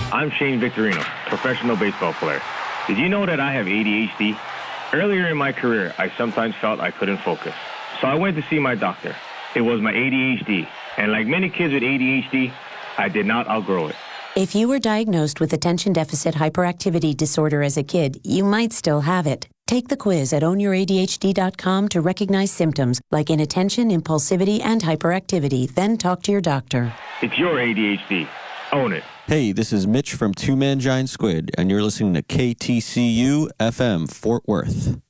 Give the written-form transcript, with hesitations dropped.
I'm Shane Victorino, professional baseball player. Did you know that I have ADHD? Earlier in my career, I sometimes felt I couldn't focus. So I went to see my doctor. It was my ADHD. And like many kids with ADHD, I did not outgrow it. If you were diagnosed with attention deficit hyperactivity disorder as a kid, you might still have it. Take the quiz at ownYourADHD.com to recognize symptoms like inattention, impulsivity, and hyperactivity. Then talk to your doctor. It's your ADHD. Own it. Hey, this is Mitch from Two Man Giant Squid, and you're listening to KTCU FM Fort Worth.